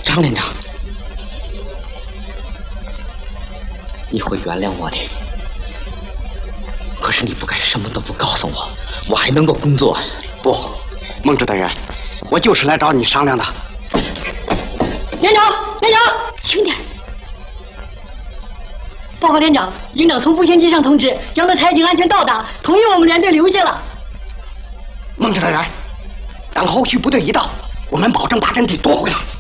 张连长，你会原谅我的。可是你不该什么都不告诉我，我还能够工作。 不，孟指导员，我就是来找你商量的。 连长，连长，轻点。报告连长，营长从无线机上通知，杨德才已经安全到达，同意我们连队留下了。 孟指导员，等后续部队一到，我们保证把阵地夺回来。